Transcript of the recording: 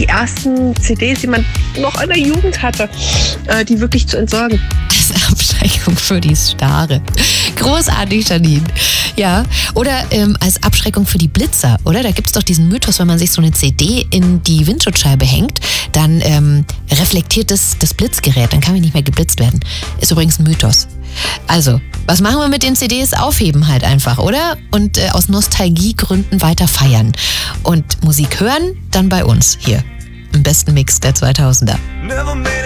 die ersten CDs, die man noch in der Jugend hatte, die wirklich zu entsorgen. Als Abschreckung für die Stare. Großartig, Janine. Ja, oder als Abschreckung für die Blitzer, oder? Da gibt es doch diesen Mythos, wenn man sich so eine CD in die Windschutzscheibe hängt, dann reflektiert das Blitzgerät, dann kann man nicht mehr geblitzt werden. Ist übrigens ein Mythos. Also, was machen wir mit den CDs? Aufheben halt einfach, oder? Und aus Nostalgiegründen weiter feiern. Und Musik hören, dann bei uns hier. Im besten Mix der 2000er.